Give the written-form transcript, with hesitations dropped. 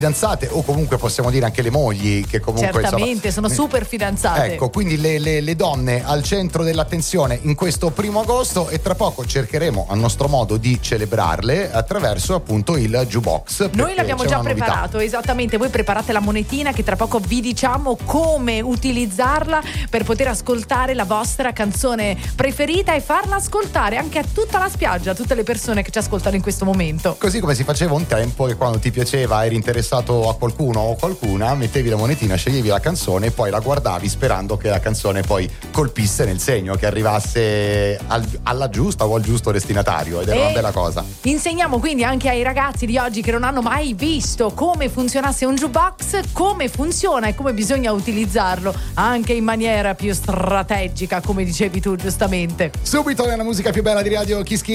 fidanzate, o comunque possiamo dire anche le mogli, che comunque certamente insomma, sono super fidanzate. Ecco, quindi le donne al centro dell'attenzione in questo 1° agosto, e tra poco cercheremo a nostro modo di celebrarle attraverso appunto il jukebox. Noi l'abbiamo già preparato, esattamente. Voi preparate la monetina che tra poco vi diciamo come utilizzarla per poter ascoltare la vostra canzone preferita e farla ascoltare anche a tutta la spiaggia, a tutte le persone che ci ascoltano in questo momento. Così come si faceva un tempo, che quando ti piaceva, eri interessato a qualcuno o qualcuna, mettevi la monetina, sceglievi la canzone e poi la guardavi sperando che la canzone poi colpisse nel segno, che arrivasse alla giusta o al giusto destinatario, ed era una bella cosa. Insegniamo quindi anche ai ragazzi di oggi che non hanno mai visto come funzionasse un jukebox, come funziona e come bisogna utilizzarlo anche in maniera più strategica, come dicevi tu giustamente. Subito nella musica più bella di Radio Kiss Kiss